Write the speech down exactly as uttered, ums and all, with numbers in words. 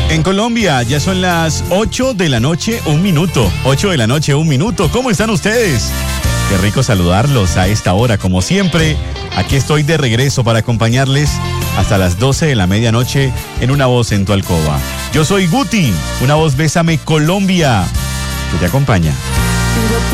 En Colombia ya son las ocho de la noche, un minuto. ocho de la noche, un minuto. ¿Cómo están ustedes? Qué rico saludarlos a esta hora, como siempre. Aquí estoy de regreso para acompañarles hasta las doce de la medianoche en Una Voz en tu Alcoba. Yo soy Guti, Una Voz Bésame Colombia, que te acompaña.